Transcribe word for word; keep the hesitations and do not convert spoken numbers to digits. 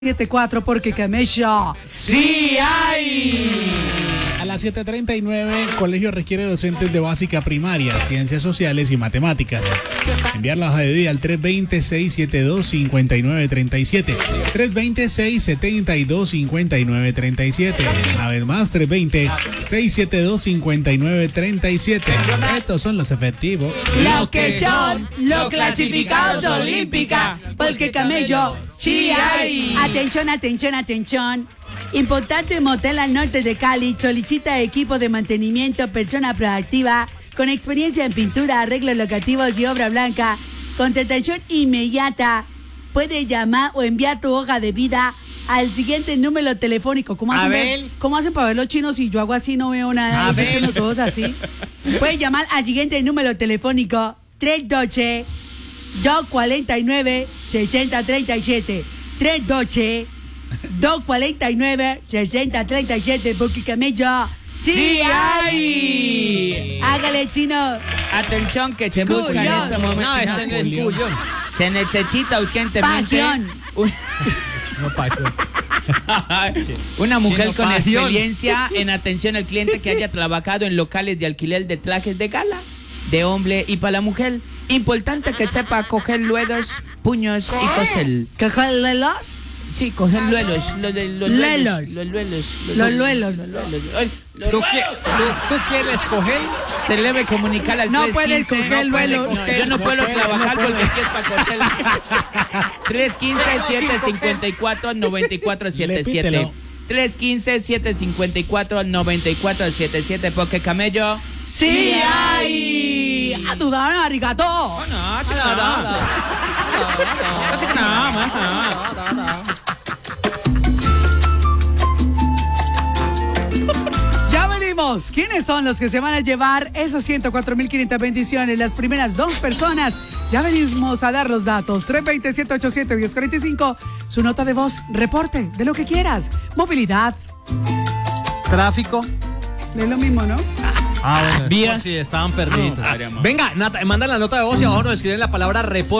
siete cuatro porque camello ¡sí hay! A las siete treinta y nueve, colegio requiere docentes de básica primaria, ciencias sociales y matemáticas. Enviar la hoja de vida al tres dos cero, seis siete dos, cinco nueve tres siete. tres dos cero, seis siete dos, cinco nueve tres siete. Una vez más, tres dos cero, seis siete dos, cinco nueve tres siete. Estos son los efectivos. Los que son los clasificados olímpica, porque camello sí hay. Atención, atención, atención. Importante motel al norte de Cali solicita equipo de mantenimiento, persona proactiva con experiencia en pintura, arreglos locativos y obra blanca. Contratación inmediata. Puede llamar o enviar tu hoja de vida al siguiente número telefónico. ¿Cómo hacen, ver, ¿cómo hacen para ver los chinos si yo hago así no veo nada? A ver. Los ojos así. Puede llamar al siguiente número telefónico tres uno dos, dos cuatro nueve, seis cero tres siete. tres uno dos, dos cuatro nueve, seis cero tres siete, porque camello sí hay. Hágale, chino. Atención que se busca en este momento. No, esto no es cuyo. Se necesita urgentemente Pasión. un- una mujer Chino, con pasión. experiencia en atención al cliente que haya trabajado en locales de alquiler de trajes de gala, de hombre y para la mujer. Importante que sepa coger luedos, puños y coser. ¿Cajolelos? Sí, coger luelos. Los, los, los Luelos. luelos. Los luelos. Los luelos. Los luelos. Ay, los ¿Tú, luelos. qui- tú- tú quieres coger? Se le debe comunicar al No tres puede quince. coger No puede luelos. coger. Yo no No puedo puede, trabajar no puede. porque aquí es para coger. tres uno cinco, siete cinco cuatro, nueve cuatro siete siete. Repítelo. tres uno cinco, siete cinco cuatro, nueve cuatro siete siete. Porque camello. Sí hay. A dudar, arigato. No, chica, no, no. No, chica, no, no, no. Ya venimos. ¿Quiénes son los que se van a llevar esos ciento cuatro mil quinientas bendiciones? Las primeras dos personas. Ya venimos a dar los datos. tres dos cero, siete ocho siete, uno cero cuatro cinco. Su nota de voz, reporte, de lo que quieras. Movilidad. ¿Tráfico? Es lo mismo, ¿no? Ah, bueno. Vías. Sí, estaban perdidos. No, Venga, Nata, manda la nota de voz y abajo nos escriben la palabra report.